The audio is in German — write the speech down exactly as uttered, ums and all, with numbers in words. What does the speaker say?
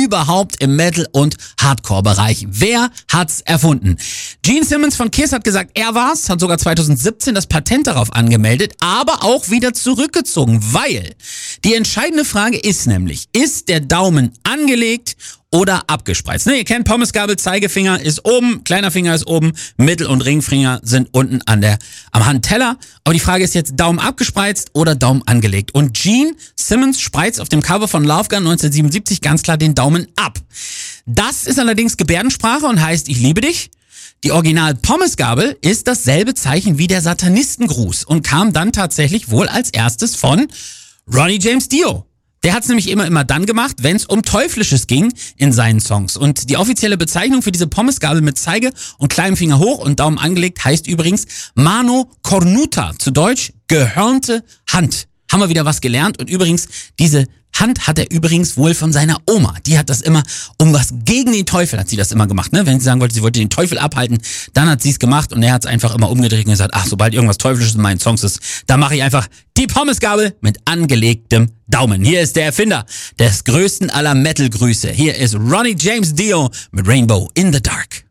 überhaupt im Metal- und Hardcore-Bereich. Wer hat's erfunden? Gene Simmons von Kiss hat gesagt, er war's, hat sogar zweitausendsiebzehn das Patent darauf angemeldet, aber auch wieder zurückgezogen, weil die entscheidende Frage ist nämlich, ist der Daumen angelegt oder abgespreizt? Ne, ihr kennt Pommesgabel, Zeigefinger ist oben, kleiner Finger ist oben, Mittel- und Ringfinger sind unten an der, am Handteller. Aber die Frage ist jetzt, Daumen abgespreizt oder Daumen angelegt? Und Gene Simmons spreizt auf dem Cover von Love Gun neunzehnhundertsiebenundsiebzig ganz klar den Daumen ab. Das ist allerdings Gebärdensprache und heißt, ich liebe dich. Die Original-Pommesgabel ist dasselbe Zeichen wie der Satanistengruß und kam dann tatsächlich wohl als erstes von Ronnie James Dio. Der hat's nämlich immer, immer dann gemacht, wenn es um Teuflisches ging in seinen Songs. Und die offizielle Bezeichnung für diese Pommesgabel mit Zeige und kleinem Finger hoch und Daumen angelegt heißt übrigens Mano Cornuta, zu Deutsch gehörnte Hand. Haben wir wieder was gelernt. Und übrigens, diese Hand hat er übrigens wohl von seiner Oma. Die hat das immer, um was gegen den Teufel hat sie das immer gemacht. Ne? Wenn sie sagen wollte, sie wollte den Teufel abhalten, dann hat sie es gemacht und er hat es einfach immer umgedreht und gesagt, ach, sobald irgendwas Teuflisches in meinen Songs ist, da mache ich einfach die Pommesgabel mit angelegtem Daumen. Hier ist der Erfinder des größten aller Metal-Grüße. Hier ist Ronnie James Dio mit Rainbow in the Dark.